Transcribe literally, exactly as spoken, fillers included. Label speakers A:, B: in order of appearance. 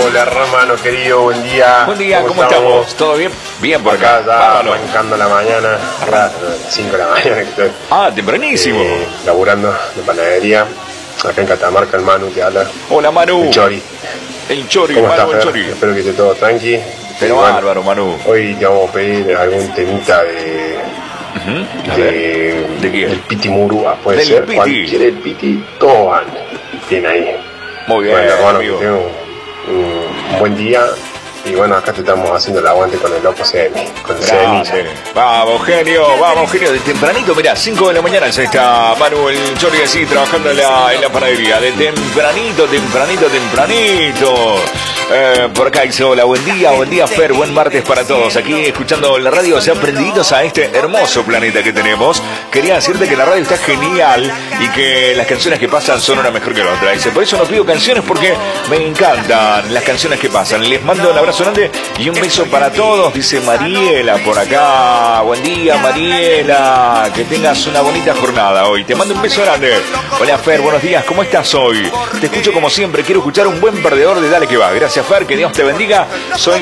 A: Hola, hermano querido, buen día.
B: Buen día, ¿cómo, ¿cómo estamos? estamos? ¿Todo bien? Bien por
A: acá.
B: Acá
A: ya arrancando la mañana, a las cinco de la mañana que estoy.
B: Ah, tempranísimo.
A: Eh, laburando de panadería. Acá en Catamarca, el Manu te habla.
B: Hola, Manu.
A: El Chori.
B: El Chori,
A: ¿Cómo
B: Manu,
A: estás,
B: el Chori?
A: Espero que esté todo tranqui.
B: Pero
A: bueno,
B: bárbaro, Manu.
A: Hoy te vamos a pedir algún temita de...
B: Uh-huh.
A: De,
B: ¿De quién?
A: El Piti Murúa, puede
B: Del
A: ser.
B: Piti.
A: Cualquier el Piti, todo van. Bien ahí.
B: Muy bien,
A: bueno, hermano,
B: amigo.
A: que tenga un, un, un buen día. Y bueno, acá te estamos haciendo el aguante con el loco Semi, con el Semilla.
B: Vamos, genio, vamos, genio. De tempranito, mirá, cinco de la mañana ya está Manu, el Chori, así, trabajando en la, en la panadería. De tempranito, tempranito, tempranito. Eh, por acá dice, hola, buen día, buen día, Fer, buen martes para todos. Aquí escuchando la radio, sean prendiditos a este hermoso planeta que tenemos. Quería decirte que la radio está genial y que las canciones que pasan son una mejor que la otra. Dice, por eso no pido canciones porque me encantan las canciones que pasan. Les mando un abrazo grande y un beso para todos, dice Mariela por acá. Buen día, Mariela, que tengas una bonita jornada hoy. Te mando un beso grande. Hola, Fer, buenos días, ¿cómo estás hoy? Te escucho como siempre, quiero escuchar un buen perdedor de Dale que va. Gracias, Fer, que Dios te bendiga. Soy